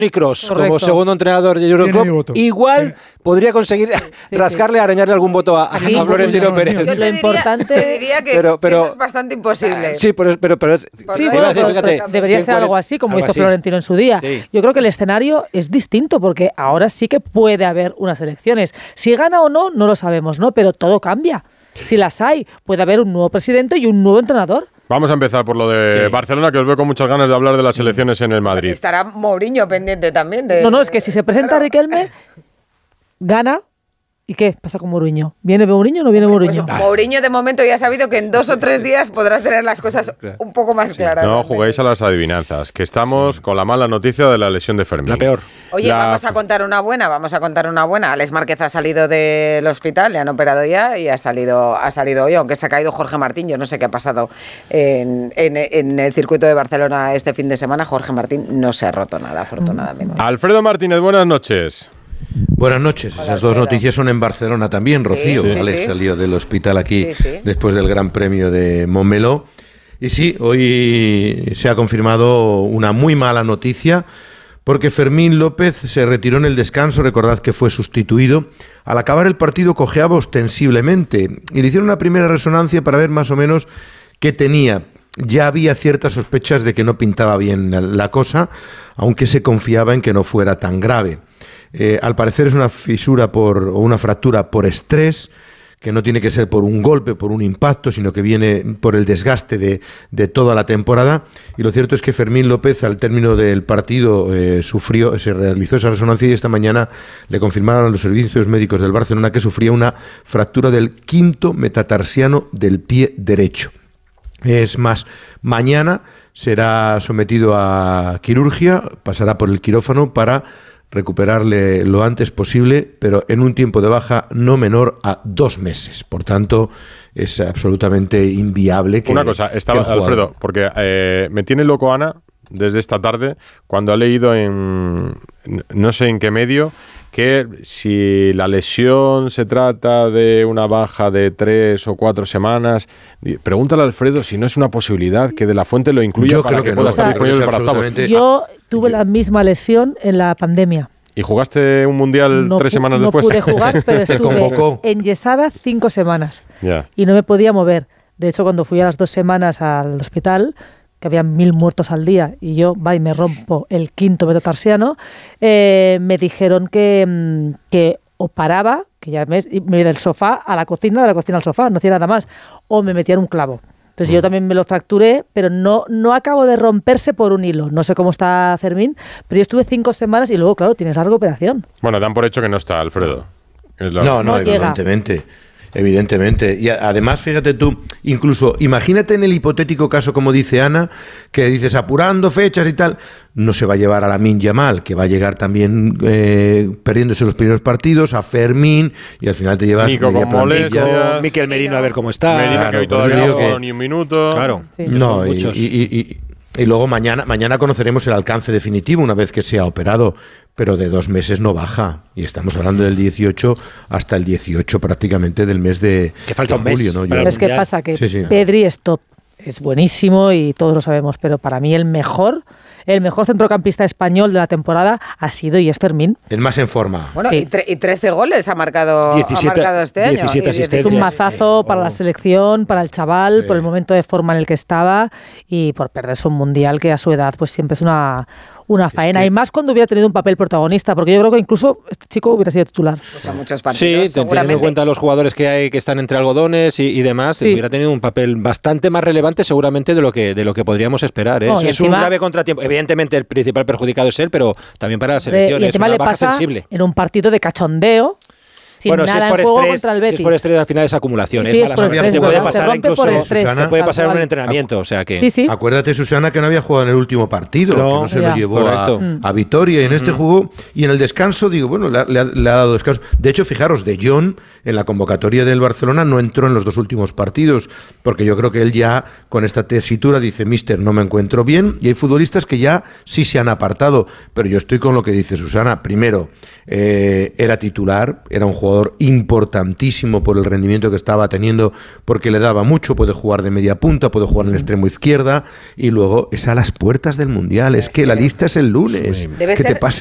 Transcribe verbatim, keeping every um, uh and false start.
Toni Kroos, Correcto. como segundo entrenador de Euroclub, igual sí. podría conseguir sí, rascarle, sí. arañarle algún voto a, a Florentino no, Pérez. Yo te, lo diría, importante... te diría que, pero, pero, que eso es bastante imposible. Sí, pero... pero, pero sí, bueno, decir, fíjate, debería ser algo así, como algo hizo así. Florentino en su día. Sí. Yo creo que el escenario es distinto, porque ahora sí que puede haber unas elecciones. Si gana o no, no lo sabemos, ¿no? Pero todo cambia. Si las hay, puede haber un nuevo presidente y un nuevo entrenador. Vamos a empezar por lo de sí. Barcelona, que os veo con muchas ganas de hablar de las elecciones en el Madrid. Estará Mourinho pendiente también. De, no, no, es que si se presenta claro. Riquelme, gana. ¿Y qué pasa con Mourinho? ¿Viene Mourinho o no viene Mourinho? Pues Mourinho de momento ya ha sabido que en dos o tres días podrá tener las cosas un poco más claras. No juguéis a las adivinanzas, que estamos sí. con la mala noticia de la lesión de Fermín. La peor. Oye, la... vamos a contar una buena, vamos a contar una buena. Alex Márquez ha salido del hospital, le han operado ya y ha salido, ha salido hoy, aunque se ha caído Jorge Martín. Yo no sé qué ha pasado en, en, en el circuito de Barcelona este fin de semana. Jorge Martín no se ha roto nada, afortunadamente. Alfredo Martínez, buenas noches. Buenas noches. Hola, esas dos Alfredo. Noticias son en Barcelona también, Rocío. Sí, sí, Alex sí. salió del hospital aquí sí, sí. después del Gran Premio de Montmeló. Y sí, hoy se ha confirmado una muy mala noticia porque Fermín López se retiró en el descanso. Recordad que fue sustituido. Al acabar el partido cojeaba ostensiblemente y le hicieron una primera resonancia para ver más o menos qué tenía. Ya había ciertas sospechas de que no pintaba bien la cosa, aunque se confiaba en que no fuera tan grave. Eh, al parecer es una fisura por, o una fractura por estrés, que no tiene que ser por un golpe, por un impacto, sino que viene por el desgaste de, de toda la temporada. Y lo cierto es que Fermín López, al término del partido, eh, sufrió, se realizó esa resonancia y esta mañana le confirmaron a los servicios médicos del Barcelona que sufría una fractura del quinto metatarsiano del pie derecho. Es más, mañana será sometido a quirurgia, pasará por el quirófano para recuperarle lo antes posible, pero en un tiempo de baja no menor a dos meses. Por tanto, es absolutamente inviable que... Una cosa, estaba, que Alfredo, porque eh, me tiene loco Ana desde esta tarde cuando ha leído en no sé en qué medio que si la lesión se trata de una baja de tres o cuatro semanas, pregúntale a Alfredo si no es una posibilidad que De la Fuente lo incluya Yo para creo que, que pueda no, estar disponible para octavos. Yo tuve la misma lesión en la pandemia. ¿Y jugaste un mundial no tres semanas no después? No pude jugar, pero estuve enyesada cinco semanas yeah. y no me podía mover. De hecho, cuando fui a las dos semanas al hospital, que había mil muertos al día, y yo va y me rompo el quinto metatarsiano, eh, me dijeron que, que o paraba, que ya me, me iba del sofá a la cocina, de la cocina al sofá, no hacía nada más, o me metían un clavo. Entonces mm. yo también me lo fracturé, pero no, no acabo de romperse por un hilo. No sé cómo está Fermín, pero yo estuve cinco semanas y luego, claro, tienes larga operación. Bueno, dan por hecho que no está Alfredo. Es la... No, no, no evidentemente. Llega. Evidentemente. Y además, fíjate tú, incluso imagínate en el hipotético caso, como dice Ana, que dices apurando fechas y tal, no se va a llevar a Lamine Yamal, que va a llegar también eh, perdiéndose los primeros partidos, a Fermín, y al final te llevas Nico media con plantilla. Mikel Merino a ver cómo está. Merino, claro, que hoy todavía no ha jugado ni un minuto. Claro. Sí. No, y, y, y, y, y luego mañana, mañana conoceremos el alcance definitivo una vez que sea operado. Pero de dos meses no baja. Y estamos hablando del dieciocho hasta el dieciocho prácticamente del mes de, que falta de un mes julio. ¿No? Yo, es que pasa que sí, sí. Pedri es top, es buenísimo y todos lo sabemos, pero para mí el mejor, el mejor centrocampista español de la temporada ha sido y es Fermín. El más en forma. Bueno, sí. y, tre- y trece goles ha marcado, diecisiete, ha marcado este año. diecisiete asistencias. Es un mazazo para la selección, para el chaval, Sí. por el momento de forma en el que estaba y por perderse un mundial que a su edad pues siempre es una... una faena, es que... y más cuando hubiera tenido un papel protagonista, porque yo creo que incluso este chico hubiera sido titular. Pues a muchos partidos, sí, teniendo en cuenta los jugadores que hay que están entre algodones y, y demás, sí. hubiera tenido un papel bastante más relevante seguramente de lo que de lo que podríamos esperar. ¿eh? No, es encima, un grave contratiempo. Evidentemente el principal perjudicado es él, pero también para la selección y es una le baja pasa sensible. En un partido de cachondeo. Sin bueno, nada si es por en juego estrés, contra el Betis. Si es por estrés, al final es acumulación. Sí, es mala suerte. Te puede pasar incluso. Estrés, Susana, puede pasar en un cual. entrenamiento. O sea que. Sí, sí. Acuérdate, Susana, que no había jugado en el último partido, no, que no se ya. lo llevó a, a Vitoria. Y en este mm. jugó. Y en el descanso, digo, bueno, le, le, ha, le ha dado descanso. De hecho, fijaros, De Jong en la convocatoria del Barcelona no entró en los dos últimos partidos, porque yo creo que él ya con esta tesitura dice, mister, no me encuentro bien. Y hay futbolistas que ya sí se han apartado. Pero yo estoy con lo que dice Susana. Primero, eh, era titular, era un jugador jugador importantísimo por el rendimiento que estaba teniendo, porque le daba mucho, puede jugar de media punta, puede jugar en el extremo izquierda, y luego es a las puertas del Mundial, es que la lista es el lunes. Debe ¿Qué ser, te pasa?